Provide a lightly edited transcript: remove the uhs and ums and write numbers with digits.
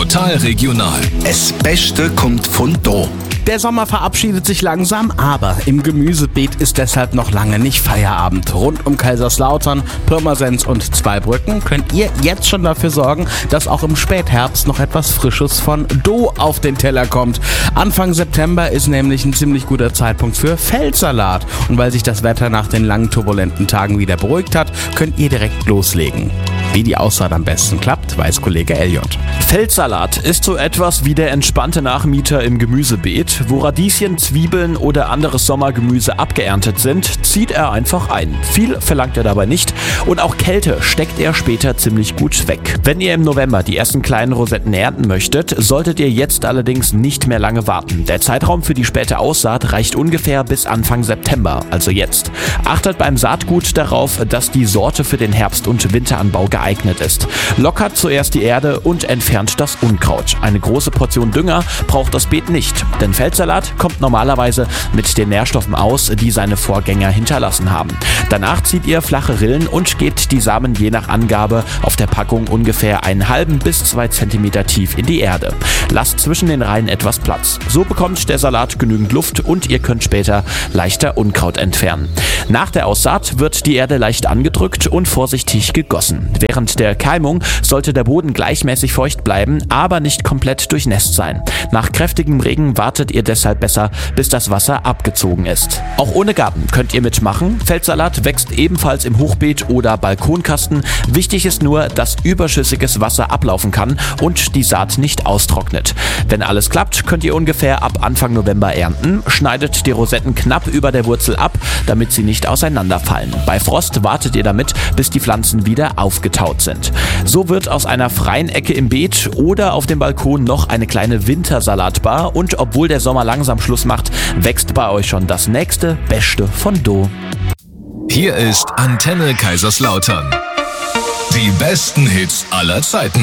Total regional. Das Beste kommt von da. Der Sommer verabschiedet sich langsam, aber im Gemüsebeet ist deshalb noch lange nicht Feierabend. Rund um Kaiserslautern, Pirmasens und Zweibrücken könnt ihr jetzt schon dafür sorgen, dass auch im Spätherbst noch etwas Frisches von Do auf den Teller kommt. Anfang September ist nämlich ein ziemlich guter Zeitpunkt für Feldsalat. Und weil sich das Wetter nach den langen turbulenten Tagen wieder beruhigt hat, könnt ihr direkt loslegen. Wie die Aussaat am besten klappt, weiß Kollege Elliot. Feldsalat ist so etwas wie der entspannte Nachmieter im Gemüsebeet. Wo Radieschen, Zwiebeln oder anderes Sommergemüse abgeerntet sind, zieht er einfach ein. Viel verlangt er dabei nicht und auch Kälte steckt er später ziemlich gut weg. Wenn ihr im November die ersten kleinen Rosetten ernten möchtet, solltet ihr jetzt allerdings nicht mehr lange warten. Der Zeitraum für die späte Aussaat reicht ungefähr bis Anfang September, also jetzt. Achtet beim Saatgut darauf, dass die Sorte für den Herbst- und Winteranbau geeignet ist. Lockert zuerst die Erde und entfernt das Unkraut. Eine große Portion Dünger braucht das Beet nicht, denn Feldsalat kommt normalerweise mit den Nährstoffen aus, die seine Vorgänger hinterlassen haben. Danach zieht ihr flache Rillen und gebt die Samen je nach Angabe auf der Packung ungefähr 1,5 bis 2 cm tief in die Erde. Lasst zwischen den Reihen etwas Platz. So bekommt der Salat genügend Luft und ihr könnt später leichter Unkraut entfernen. Nach der Aussaat wird die Erde leicht angedrückt und vorsichtig gegossen. Während der Keimung sollte der Boden gleichmäßig feucht bleiben, aber nicht komplett durchnässt sein. Nach kräftigem Regen wartet ihr deshalb besser, bis das Wasser abgezogen ist. Auch ohne Garten könnt ihr mitmachen. Feldsalat wächst ebenfalls im Hochbeet oder Balkonkasten. Wichtig ist nur, dass überschüssiges Wasser ablaufen kann und die Saat nicht austrocknet. Wenn alles klappt, könnt ihr ungefähr ab Anfang November ernten. Schneidet die Rosetten knapp über der Wurzel ab, damit sie nicht auseinanderfallen. Bei Frost wartet ihr damit, bis die Pflanzen wieder aufgetaut sind. So wird aus einer freien Ecke im Beet oder auf dem Balkon noch eine kleine Wintersalatbar und obwohl der Sommer langsam Schluss macht, wächst bei euch schon das nächste Beste von Do. Hier ist Antenne Kaiserslautern. Die besten Hits aller Zeiten.